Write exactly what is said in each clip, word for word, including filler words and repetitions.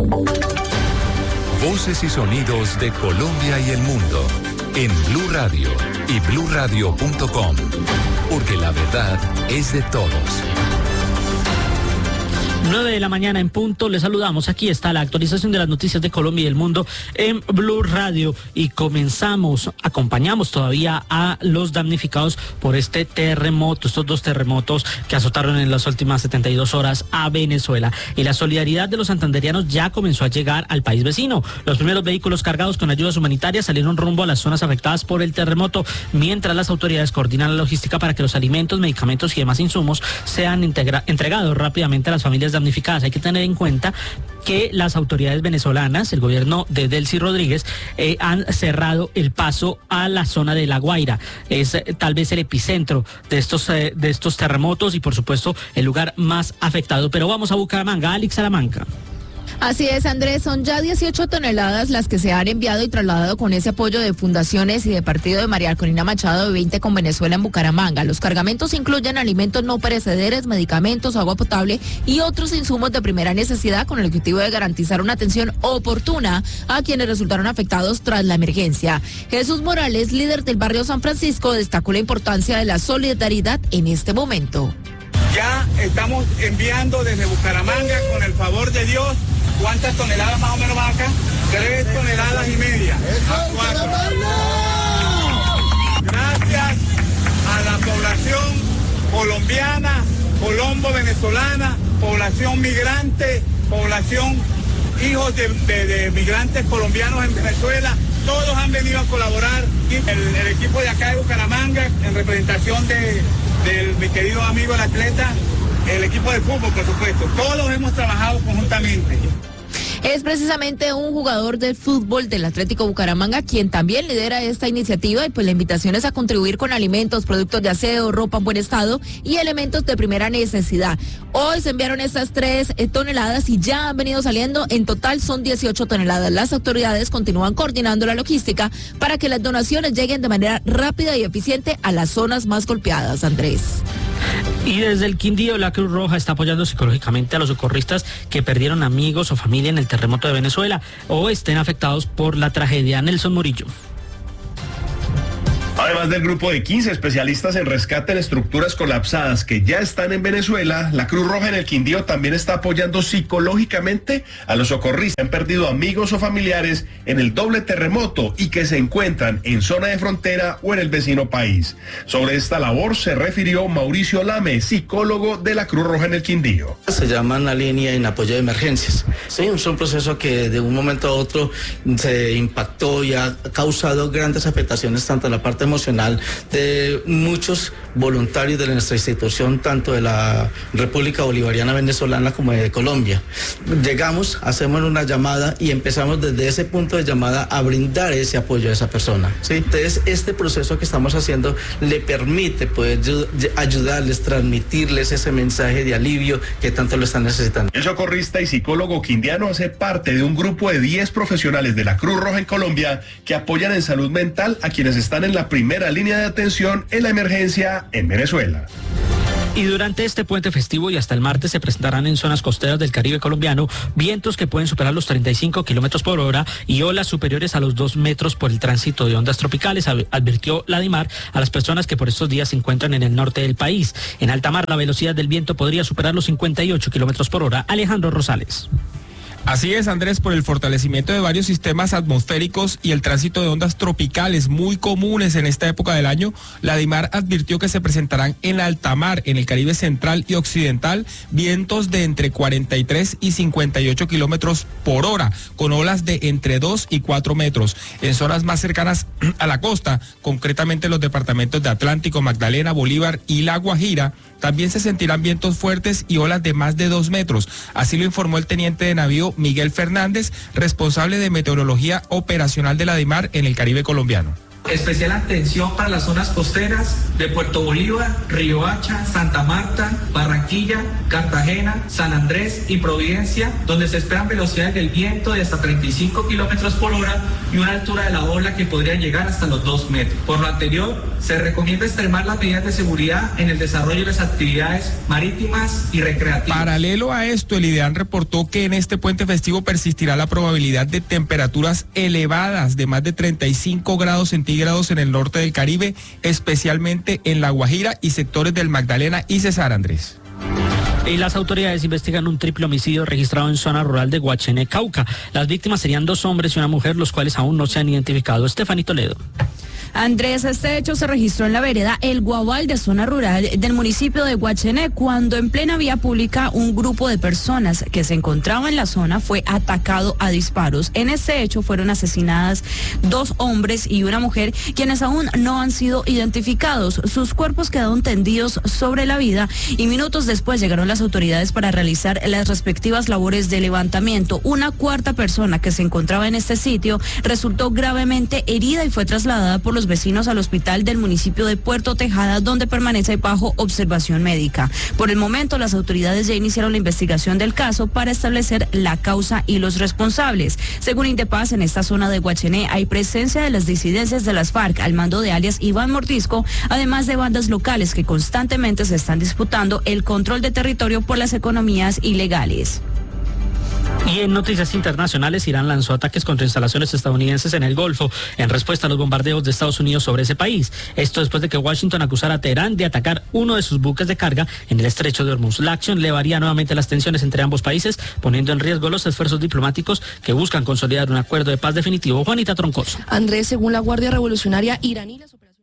Voces y sonidos de Colombia y el mundo en Blue Radio y blue radio punto com, porque la verdad es de todos. nueve de la mañana en punto, les saludamos. Aquí está la actualización de las noticias de Colombia y el mundo en Blue Radio y comenzamos, acompañamos todavía a los damnificados por este terremoto, estos dos terremotos que azotaron en las últimas setenta y dos horas a Venezuela. Y la solidaridad de los santanderianos ya comenzó a llegar al país vecino. Los primeros vehículos cargados con ayudas humanitarias salieron rumbo a las zonas afectadas por el terremoto, mientras las autoridades coordinan la logística para que los alimentos, medicamentos y demás insumos sean integra- entregados rápidamente a las familias damnificadas. Hay que tener en cuenta que las autoridades venezolanas, el gobierno de Delcy Rodríguez, eh, han cerrado el paso a la zona de La Guaira. Es eh, tal vez el epicentro de estos, eh, de estos terremotos y por supuesto el lugar más afectado. Pero vamos a Bucaramanga, Alex Salamanca. Así es, Andrés, son ya dieciocho toneladas las que se han enviado y trasladado con ese apoyo de fundaciones y de partido de María Corina Machado de veinte con Venezuela en Bucaramanga. Los cargamentos incluyen alimentos no perecederos, medicamentos, agua potable y otros insumos de primera necesidad con el objetivo de garantizar una atención oportuna a quienes resultaron afectados tras la emergencia. Jesús Morales, líder del barrio San Francisco, destacó la importancia de la solidaridad en este momento. Ya estamos enviando desde Bucaramanga, con el favor de Dios, ¿cuántas toneladas más o menos van acá? Tres toneladas y media. A cuatro. Gracias a la población colombiana, colombo-venezolana, población migrante, población hijos de, de, de migrantes colombianos en Venezuela, todos han venido a colaborar. El, el equipo de acá de Bucaramanga, en representación de, de mi querido amigo el atleta, el equipo de fútbol, por supuesto, todos hemos trabajado conjuntamente. Es precisamente un jugador del fútbol del Atlético Bucaramanga quien también lidera esta iniciativa y pues la invitación es a contribuir con alimentos, productos de aseo, ropa en buen estado y elementos de primera necesidad. Hoy se enviaron estas tres eh, toneladas y ya han venido saliendo, en total son dieciocho toneladas. Las autoridades continúan coordinando la logística para que las donaciones lleguen de manera rápida y eficiente a las zonas más golpeadas, Andrés. Y desde el Quindío, la Cruz Roja está apoyando psicológicamente a los socorristas que perdieron amigos o familia en el terremoto de Venezuela o estén afectados por la tragedia. Nelson Murillo. Además del grupo de quince especialistas en rescate en estructuras colapsadas que ya están en Venezuela, la Cruz Roja en el Quindío también está apoyando psicológicamente a los socorristas que han perdido amigos o familiares en el doble terremoto y que se encuentran en zona de frontera o en el vecino país. Sobre esta labor se refirió Mauricio Lame, psicólogo de la Cruz Roja en el Quindío. Se llama una línea en apoyo de emergencias. Sí, es un proceso que de un momento a otro se impactó y ha causado grandes afectaciones tanto en la parte emocional de muchos voluntarios de nuestra institución, tanto de la República Bolivariana Venezolana como de Colombia. Llegamos, hacemos una llamada y empezamos desde ese punto de llamada a brindar ese apoyo a esa persona, ¿sí? Entonces, este proceso que estamos haciendo le permite poder ayudarles, transmitirles ese mensaje de alivio que tanto lo están necesitando. El socorrista y psicólogo quindiano hace parte de un grupo de diez profesionales de la Cruz Roja en Colombia que apoyan en salud mental a quienes están en la primera línea de atención en la emergencia en Venezuela. Y durante este puente festivo y hasta el martes se presentarán en zonas costeras del Caribe colombiano vientos que pueden superar los treinta y cinco kilómetros por hora y olas superiores a los dos metros por el tránsito de ondas tropicales, advirtió la DIMAR a las personas que por estos días se encuentran en el norte del país. En alta mar la velocidad del viento podría superar los cincuenta y ocho kilómetros por hora. Alejandro Rosales. Así es, Andrés, por el fortalecimiento de varios sistemas atmosféricos y el tránsito de ondas tropicales muy comunes en esta época del año, la DIMAR advirtió que se presentarán en alta mar, en el Caribe central y occidental, vientos de entre cuarenta y tres y cincuenta y ocho kilómetros por hora, con olas de entre dos y cuatro metros. En zonas más cercanas a la costa, concretamente los departamentos de Atlántico, Magdalena, Bolívar y La Guajira, también se sentirán vientos fuertes y olas de más de dos metros. Así lo informó el teniente de navío Miguel Fernández, responsable de meteorología operacional de la DIMAR en el Caribe colombiano. Especial atención para las zonas costeras de Puerto Bolívar, Riohacha, Santa Marta, Barranquilla, Cartagena, San Andrés y Providencia, donde se esperan velocidades del viento de hasta treinta y cinco kilómetros por hora y una altura de la ola que podría llegar hasta los dos metros. Por lo anterior, se recomienda extremar las medidas de seguridad en el desarrollo de las actividades marítimas y recreativas. Paralelo a esto, el IDEAN reportó que en este puente festivo persistirá la probabilidad de temperaturas elevadas de más de treinta y cinco grados centígrados en el norte del Caribe, especialmente en La Guajira y sectores del Magdalena y Cesar, Andrés. Y las autoridades investigan un triple homicidio registrado en zona rural de Guachené, Cauca. Las víctimas serían dos hombres y una mujer, los cuales aún no se han identificado. Estefanía Toledo. Andrés, este hecho se registró en la vereda El Guabal de zona rural del municipio de Guachené, cuando en plena vía pública un grupo de personas que se encontraba en la zona fue atacado a disparos. En este hecho fueron asesinadas dos hombres y una mujer, quienes aún no han sido identificados. Sus cuerpos quedaron tendidos sobre la vida y minutos después llegaron las autoridades para realizar las respectivas labores de levantamiento. Una cuarta persona que se encontraba en este sitio resultó gravemente herida y fue trasladada por los vecinos al hospital del municipio de Puerto Tejada, donde permanece bajo observación médica. Por el momento, las autoridades ya iniciaron la investigación del caso para establecer la causa y los responsables. Según Indepaz, en esta zona de Guachené hay presencia de las disidencias de las FARC al mando de alias Iván Mordisco, además de bandas locales que constantemente se están disputando el control de territorio por las economías ilegales. Y en noticias internacionales, Irán lanzó ataques contra instalaciones estadounidenses en el Golfo en respuesta a los bombardeos de Estados Unidos sobre ese país. Esto después de que Washington acusara a Teherán de atacar uno de sus buques de carga en el estrecho de Hormuz. La acción elevaría nuevamente las tensiones entre ambos países, poniendo en riesgo los esfuerzos diplomáticos que buscan consolidar un acuerdo de paz definitivo. Juanita Troncoso. Andrés, según la Guardia Revolucionaria iraní, las operaciones...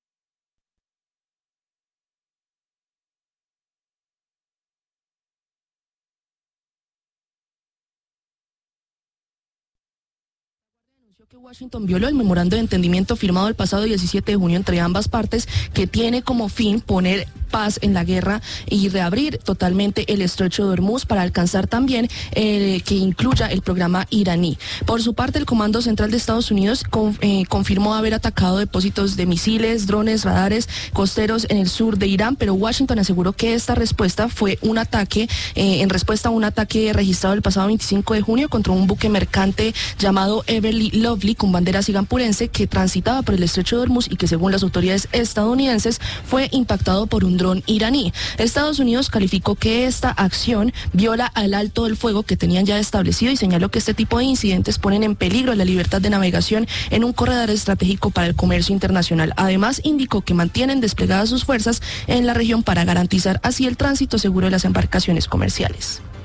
que Washington violó el memorando de entendimiento firmado el pasado diecisiete de junio entre ambas partes, que tiene como fin poner paz en la guerra y reabrir totalmente el estrecho de Hormuz para alcanzar también eh, que incluya el programa iraní. Por su parte, el Comando Central de Estados Unidos con, eh, confirmó haber atacado depósitos de misiles, drones, radares costeros en el sur de Irán, pero Washington aseguró que esta respuesta fue un ataque, eh, en respuesta a un ataque registrado el pasado veinticinco de junio contra un buque mercante llamado Everly Lovely con bandera singapurense que transitaba por el estrecho de Hormuz y que, según las autoridades estadounidenses, fue impactado por un dron iraní. Estados Unidos calificó que esta acción viola el alto del fuego que tenían ya establecido y señaló que este tipo de incidentes ponen en peligro la libertad de navegación en un corredor estratégico para el comercio internacional. Además, indicó que mantienen desplegadas sus fuerzas en la región para garantizar así el tránsito seguro de las embarcaciones comerciales.